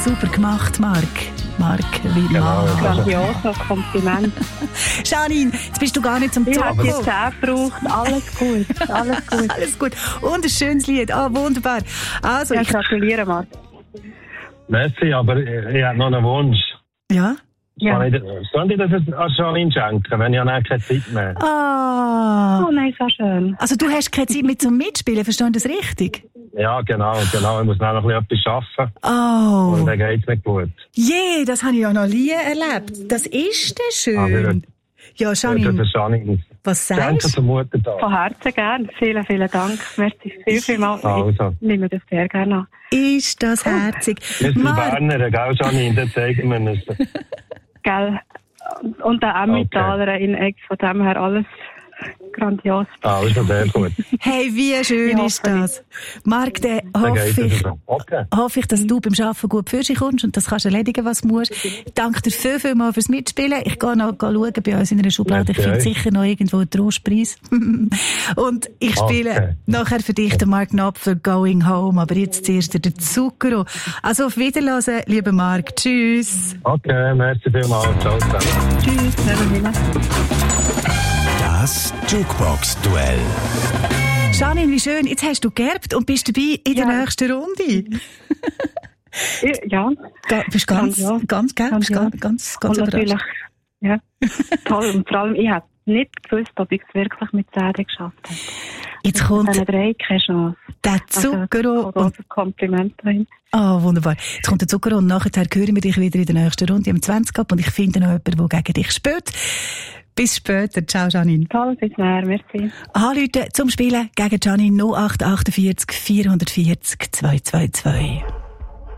super gemacht, Marc. Marc, wie Genau. Grandioso, Kompliment. Janine, jetzt bist du gar nicht zum Ich Zocken habe die gekommen. 10 gebraucht. Alles gut, alles gut. Alles gut. Und ein schönes Lied. Ah, wunderbar. Also, Ja, ich... gratuliere, Marc. Merci, aber ich habe noch einen Wunsch. Ja? Ja. Soll ich das an Janine schenken, wenn ich dann keine Zeit mehr habe? Ah. Oh nein, so schön. Also, du hast keine Zeit mit zum Mitspielen, verstehst du das richtig? Ja, genau. Ich muss noch ein bisschen etwas arbeiten. Oh. Und dann geht es mir gut. Das habe ich ja noch nie erlebt. Das ist dann schön. Ja, Das Janine, ist Janine. was Danke sagst du? zum Muttertag. Von Herzen gern. Vielen, vielen Dank. Merci vielmals. Also. Ich nehme das sehr gerne an. Ist das herzig. Wir sind Marc, Berner, gell, Janine? Das zeigen wir uns. Gell? Und der Emmentaler in Egg, von dem her alles grandios. Also, sehr gut. hey, wie schön Ich ist hoffe das? Marc, dann Dann geht hoffe es ich, so. Okay. dass du beim Arbeiten gut für dich kommst und das kannst erledigen, was du musst. Ich danke dir viel mal fürs Mitspielen. Ich gehe noch schauen bei uns in einer Schublade. Ich finde sicher noch irgendwo einen Trostpreis. Und ich spiele nachher für dich den Marc Knopfler Going Home. Aber jetzt zuerst der Zucchero. Also auf Wiederhören, lieber Marc. Tschüss. Okay, merci vielmals. Ciao zusammen. Tschüss. Das Jukebox-Duell. Janine, wie schön. Jetzt hast du geerbt und bist dabei in der nächsten Runde. Ja. Bist ganz überrascht. Und natürlich, ja, toll. Und vor allem, ich habe nicht gewusst, ob ich es wirklich mit 10 geschafft habe. Jetzt kommt Diese 3 keine Chance. der Zucchero. Also, ein Kompliment drin. Ah, wunderbar. Jetzt kommt der Zucchero und nachher hören wir dich wieder in der nächsten Runde am 20 ab und ich finde noch jemanden, der gegen dich spielt. Bis später. Ciao, Janine. Toll, bis näher. Merci. Anrufen zum Spielen gegen Janine 0848 440 222.